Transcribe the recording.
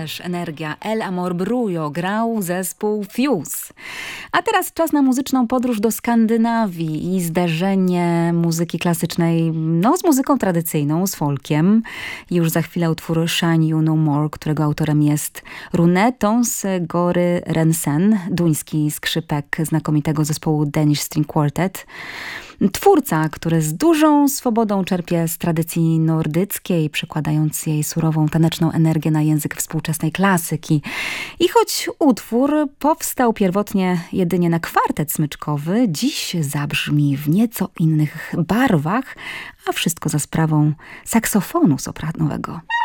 ależ energia. El Amor Brujo grał zespół Fuse. A teraz czas na muzyczną podróż do Skandynawii i zderzenie muzyki klasycznej z muzyką tradycyjną, z folkiem. Już za chwilę utwór Shine You No More, którego autorem jest Rune Tonsgory Rensen, duński skrzypek znakomitego zespołu Danish String Quartet. Twórca, który z dużą swobodą czerpie z tradycji nordyckiej, przekładając jej surową, taneczną energię na język współczesnej klasyki. I choć utwór powstał pierwotnie jedynie na kwartet smyczkowy, dziś zabrzmi w nieco innych barwach, a wszystko za sprawą saksofonu sopranowego.